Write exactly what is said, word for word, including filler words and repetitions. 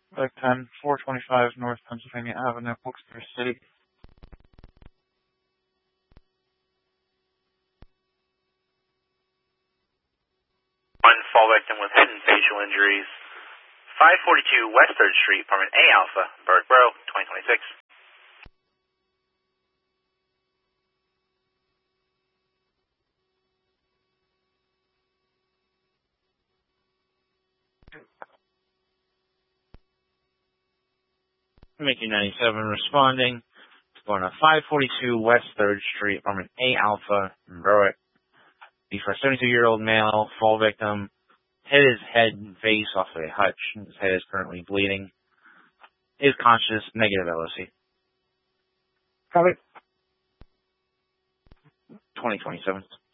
Like ten, four twenty-five North Pennsylvania Avenue, Wilkes-Barre City. One fall victim with head and facial injuries. five forty-two West third Street, apartment A Alpha, Berwick Borough, twenty twenty-six. Mickey ninety-seven responding. Going to five forty-two West third Street, apartment A Alpha, Berwick. The for a seventy-two-year-old male, fall victim, hit his head and face off a hutch. His head is currently bleeding. Is conscious, negative L O C. Got it. twenty twenty-seven.